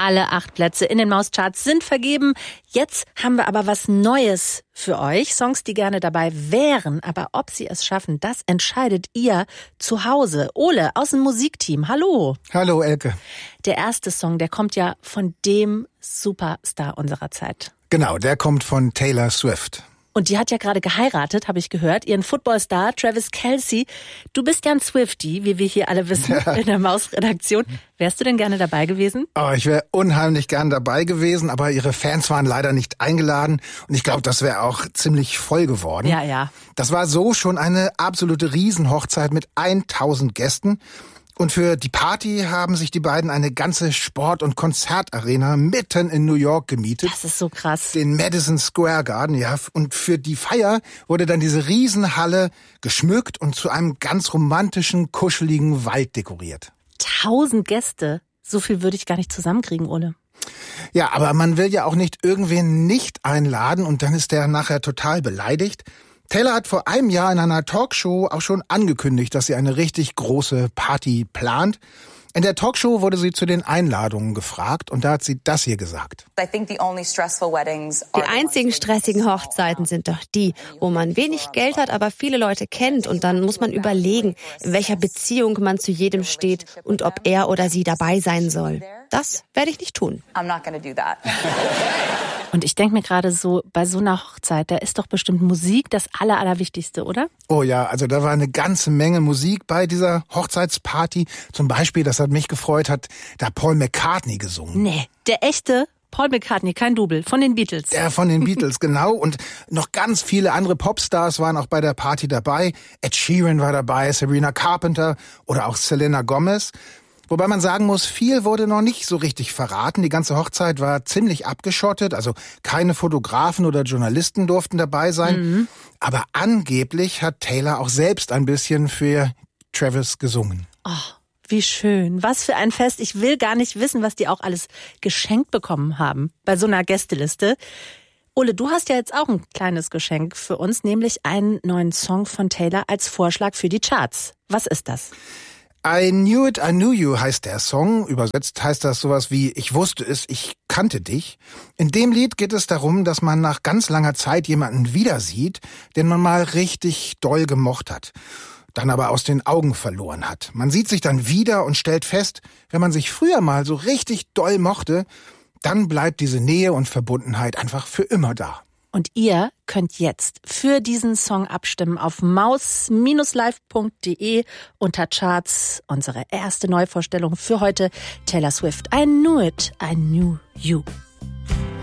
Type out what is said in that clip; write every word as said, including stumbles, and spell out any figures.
Alle acht Plätze in den Mauscharts sind vergeben. Jetzt haben wir aber was Neues für euch. Songs, die gerne dabei wären. Aber ob sie es schaffen, das entscheidet ihr zu Hause. Ole aus dem Musikteam, hallo. Hallo, Elke. Der erste Song, der kommt ja von dem Superstar unserer Zeit. Genau, der kommt von Taylor Swift. Und die hat ja gerade geheiratet, habe ich gehört, ihren Footballstar Travis Kelce. Du bist ja ein Swiftie, wie wir hier alle wissen, ja. in der Maus-Redaktion. Wärst du denn gerne dabei gewesen? Oh, ich wäre unheimlich gern dabei gewesen, aber ihre Fans waren leider nicht eingeladen. Und ich glaube, das wäre auch ziemlich voll geworden. Ja, ja. Das war so schon eine absolute Riesenhochzeit mit tausend Gästen. Und für die Party haben sich die beiden eine ganze Sport- und Konzertarena mitten in New York gemietet. Das ist so krass. Den Madison Square Garden, ja. Und für die Feier wurde dann diese Riesenhalle geschmückt und zu einem ganz romantischen, kuscheligen Wald dekoriert. Tausend Gäste. So viel würde ich gar nicht zusammenkriegen, Ole. Ja, aber man will ja auch nicht irgendwen nicht einladen und dann ist der nachher total beleidigt. Taylor hat vor einem Jahr in einer Talkshow auch schon angekündigt, dass sie eine richtig große Party plant. In der Talkshow wurde sie zu den Einladungen gefragt und da hat sie das hier gesagt. Die einzigen stressigen Hochzeiten sind doch die, wo man wenig Geld hat, aber viele Leute kennt und dann muss man überlegen, in welcher Beziehung man zu jedem steht und ob er oder sie dabei sein soll. Das werde ich nicht tun. Und ich denke mir gerade so, bei so einer Hochzeit, da ist doch bestimmt Musik das Aller, Allerwichtigste, oder? Oh ja, also da war eine ganze Menge Musik bei dieser Hochzeitsparty. Zum Beispiel, das hat mich gefreut, hat da Paul McCartney gesungen. Nee, der echte Paul McCartney, kein Double, von den Beatles. Der von den Beatles, genau. Und noch ganz viele andere Popstars waren auch bei der Party dabei. Ed Sheeran war dabei, Sabrina Carpenter oder auch Selena Gomez. Wobei man sagen muss, viel wurde noch nicht so richtig verraten. Die ganze Hochzeit war ziemlich abgeschottet, also keine Fotografen oder Journalisten durften dabei sein. Mhm. Aber angeblich hat Taylor auch selbst ein bisschen für Travis gesungen. Oh, wie schön. Was für ein Fest. Ich will gar nicht wissen, was die auch alles geschenkt bekommen haben bei so einer Gästeliste. Ole, du hast ja jetzt auch ein kleines Geschenk für uns, nämlich einen neuen Song von Taylor als Vorschlag für die Charts. Was ist das? I Knew It, I Knew You heißt der Song. Übersetzt heißt das sowas wie Ich wusste es, ich kannte dich. In dem Lied geht es darum, dass man nach ganz langer Zeit jemanden wieder sieht, den man mal richtig doll gemocht hat, dann aber aus den Augen verloren hat. Man sieht sich dann wieder und stellt fest, wenn man sich früher mal so richtig doll mochte, dann bleibt diese Nähe und Verbundenheit einfach für immer da. Und ihr könnt jetzt für diesen Song abstimmen auf maus live punkt de unter Charts. Unsere erste Neuvorstellung für heute, Taylor Swift. I Knew It, I Knew You.